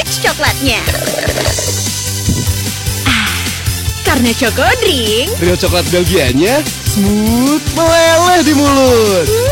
Max coklatnya. Karena Choco Drink, real coklat Belgianya smooth meleleh di mulut.